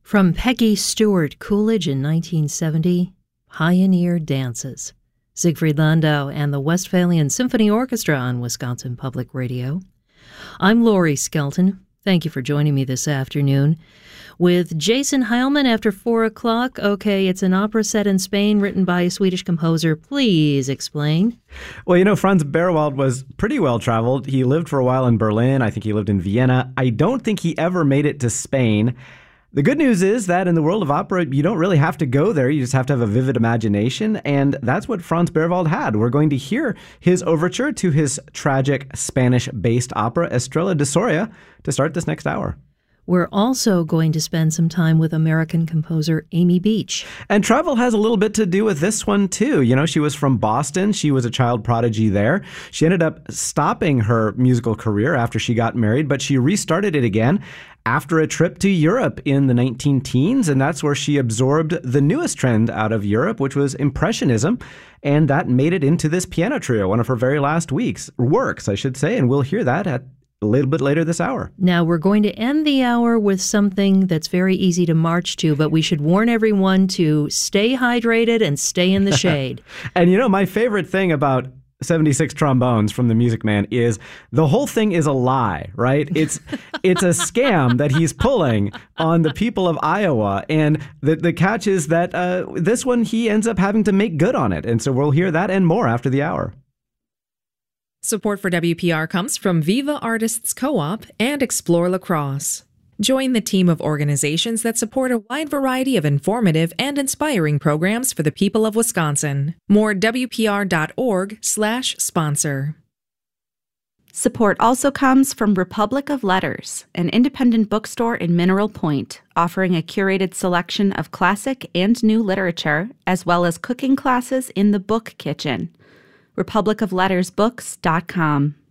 From Peggy Stewart Coolidge in 1970, Pioneer Dances. Siegfried Landau and the Westphalian Symphony Orchestra on Wisconsin Public Radio. I'm Lori Skelton. Thank you for joining me this afternoon. With Jason Heilman after 4 o'clock. Okay, it's an opera set in Spain written by a Swedish composer. Please explain. Well, Franz Berwald was pretty well traveled. He lived for a while in Berlin. I think he lived in Vienna. I don't think he ever made it to Spain. The good news is that in the world of opera, you don't really have to go there. You just have to have a vivid imagination. And that's what Franz Berwald had. We're going to hear his overture to his tragic Spanish-based opera, Estrella de Soria, to start this next hour. We're also going to spend some time with American composer Amy Beach. And travel has a little bit to do with this one, too. She was from Boston. She was a child prodigy there. She ended up stopping her musical career after she got married, but she restarted it again after a trip to Europe in the 19-teens, and that's where she absorbed the newest trend out of Europe, which was Impressionism, and that made it into this piano trio, one of her very last works, I should say, and we'll hear that at a little bit later this hour. Now, we're going to end the hour with something that's very easy to march to, but we should warn everyone to stay hydrated and stay in the shade. And my favorite thing about 76 trombones from the Music Man is the whole thing is a lie, right? It's a scam that he's pulling on the people of Iowa. And the catch is that this one, he ends up having to make good on it. And so we'll hear that and more after the hour. Support for WPR comes from Viva Artists Co-op and Explore Lacrosse. Join the team of organizations that support a wide variety of informative and inspiring programs for the people of Wisconsin. More at WPR.org/sponsor. Support also comes from Republic of Letters, an independent bookstore in Mineral Point, offering a curated selection of classic and new literature, as well as cooking classes in the Book Kitchen. republicoflettersbooks.com.